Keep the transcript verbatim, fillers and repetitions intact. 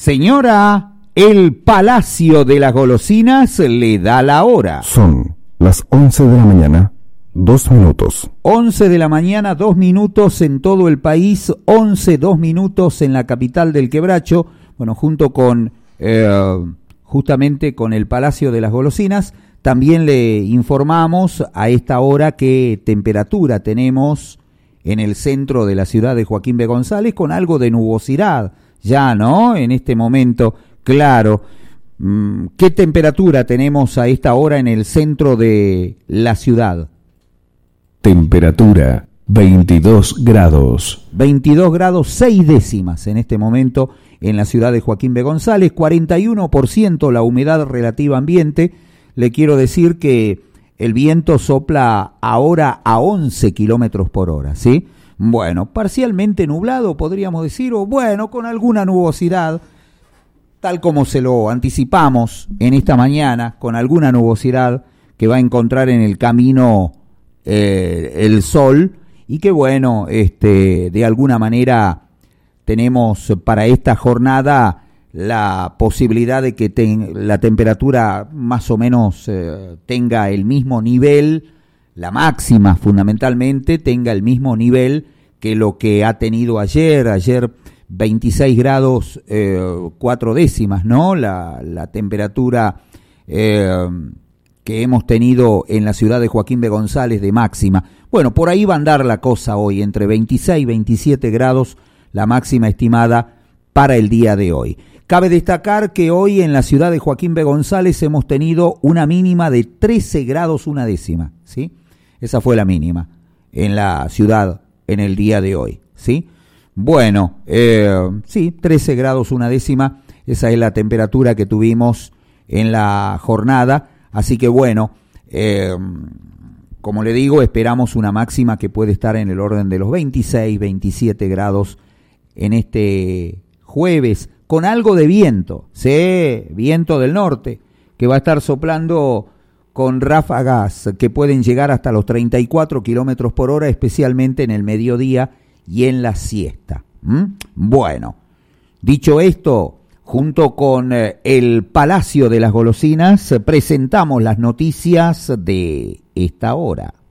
Señora, el Palacio de las Golosinas le da la hora. Son las once de la mañana, dos minutos. once de la mañana, dos minutos en todo el país, once, dos minutos en la capital del Quebracho. Bueno, junto con, eh, justamente con el Palacio de las Golosinas, también le informamos a esta hora qué temperatura tenemos en el centro de la ciudad de Joaquín B. González, con algo de nubosidad, ya, ¿no? En este momento, claro. ¿Qué temperatura tenemos a esta hora en el centro de la ciudad? Temperatura veintidós grados. veintidós grados seis décimas en este momento en la ciudad de Joaquín B. González, cuarenta y uno por ciento la humedad relativa ambiente. Le quiero decir que el viento sopla ahora a once kilómetros por hora, ¿sí? Bueno, parcialmente nublado, podríamos decir, o bueno, con alguna nubosidad, tal como se lo anticipamos en esta mañana, con alguna nubosidad que va a encontrar en el camino eh, el sol, y que bueno, este, de alguna manera tenemos para esta jornada la posibilidad de que ten, la temperatura más o menos eh, tenga el mismo nivel, la máxima fundamentalmente tenga el mismo nivel que lo que ha tenido ayer, ayer veintiséis grados eh, cuatro décimas, ¿no? La, la temperatura eh, que hemos tenido en la ciudad de Joaquín B. González de máxima. Bueno, por ahí va a andar la cosa hoy, entre veintiséis y veintisiete grados, la máxima estimada para el día de hoy. Cabe destacar que hoy en la ciudad de Joaquín B. González hemos tenido una mínima de trece grados una décima, ¿sí? Esa fue la mínima en la ciudad en el día de hoy, ¿sí? Bueno, eh, sí, trece grados una décima, esa es la temperatura que tuvimos en la jornada, así que bueno, eh, como le digo, esperamos una máxima que puede estar en el orden de los veintiséis, veintisiete grados en este jueves, con algo de viento, sí, viento del norte, que va a estar soplando con ráfagas que pueden llegar hasta los treinta y cuatro kilómetros por hora, especialmente en el mediodía y en la siesta. ¿Mm? Bueno, dicho esto, junto con eh, el Palacio de las Golosinas, presentamos las noticias de esta hora.